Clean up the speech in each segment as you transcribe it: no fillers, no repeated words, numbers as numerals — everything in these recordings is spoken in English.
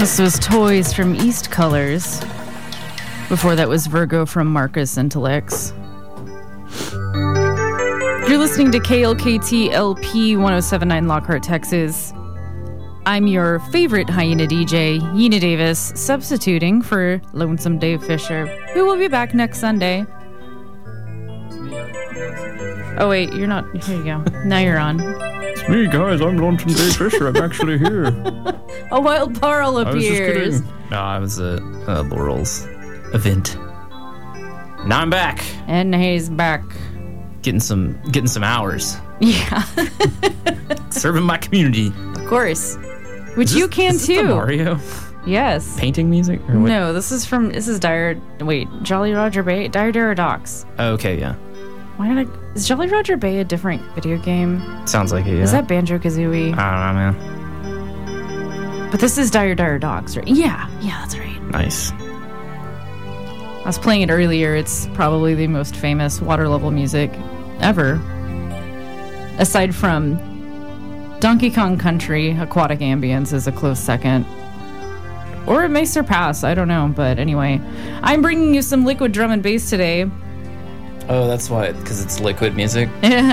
This was Toys from East Colors. Before that was Virgo from Marcus Intellects. You're listening to KLKT LP 1079 Lockhart, Texas. I'm your favorite Hyena DJ, Yena Davis, substituting for Lonesome Dave Fisher, who will be back next Sunday. Oh wait, you're not. Here you go. Now you're on. It's me, guys. I'm Lonesome Dave Fisher. I'm actually here. A wild Parl appears. No, I was at Laurel's event. Now I'm back. And he's back. Getting some hours. Yeah. Serving my community. Of course. Which you can is too. This the Mario? Yes. Painting music? Or what? No, this is Jolly Roger Bay? Dire Docks. Oh, okay, yeah. Is Jolly Roger Bay a different video game? Sounds like it, yeah. Is that Banjo-Kazooie? I don't know, man. But this is Dire Docks, right? Yeah, that's right. Nice. I was playing it earlier. It's probably the most famous water level music ever. Aside from Donkey Kong Country, Aquatic Ambience is a close second. Or it may surpass, I don't know. But anyway, I'm bringing you some liquid drum and bass today. Oh, that's why, because it's liquid music?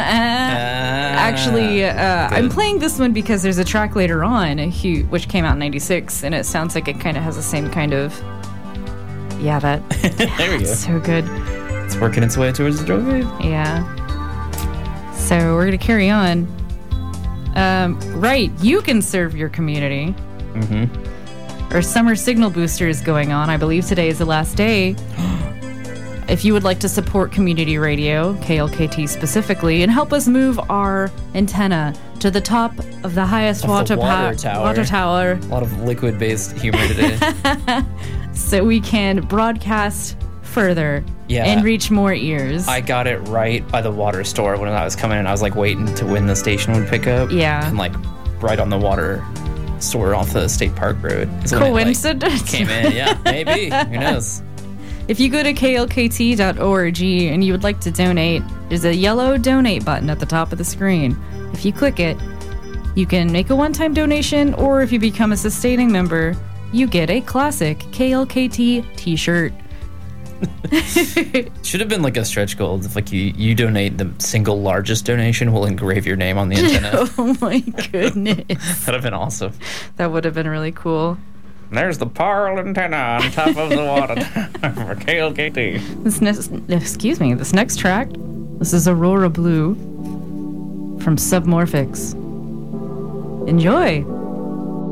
Actually, I'm playing this one because there's a track later on, which came out in 96, and it sounds like it kind of has the same kind of... Yeah, that... There we go. So good. It's working its way towards the drum wave. Yeah. So we're going to carry on. Right, you can serve your community. Mm-hmm. Our summer signal booster is going on. I believe today is the last day. If you would like to support community radio, KLKT specifically, and help us move our antenna to the top of the highest water tower. A lot of liquid-based humor today. So we can broadcast further and reach more ears. I got it right by the water store when I was coming in. I was like waiting to when the station would pick up. Yeah. And like right on the water store off the State Park Road. Coincidence? Came in, yeah, maybe. Who knows? If you go to klkt.org and you would like to donate, there's a yellow donate button at the top of the screen. If you click it, you can make a one-time donation, or if you become a sustaining member, you get a classic KLKT t-shirt. Should have been like a stretch goal. If like you donate the single largest donation, we'll engrave your name on the antenna. Oh my goodness. That'd have been awesome. That would have been really cool. There's the Parl antenna on top of the water for KLKT. This next track, this is Aurora Blue from Submorphics. Enjoy.